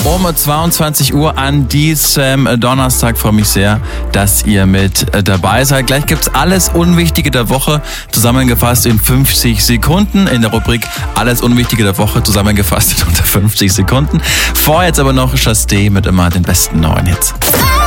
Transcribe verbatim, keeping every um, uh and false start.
um zweiundzwanzig Uhr an diesem Donnerstag. Freue mich sehr, dass ihr mit dabei seid. Gleich gibt's alles Unwichtige der Woche zusammengefasst in fünfzig Sekunden in der Rubrik Alles Unwichtige der Woche zusammengefasst in unter fünfzig Sekunden. Vorher jetzt aber noch Chasté mit immer den besten neuen Hits.